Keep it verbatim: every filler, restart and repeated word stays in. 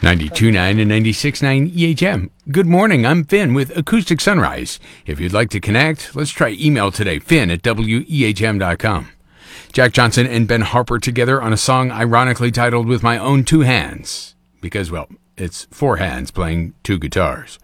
ninety-two point nine and ninety-six point nine E H M. Good morning, I'm Finn with Acoustic Sunrise. If you'd like to connect, let's try email today, finn at w e h m dot com. Jack Johnson and Ben Harper together on a song ironically titled With My Own Two Hands. Because, well, it's four hands playing two guitars.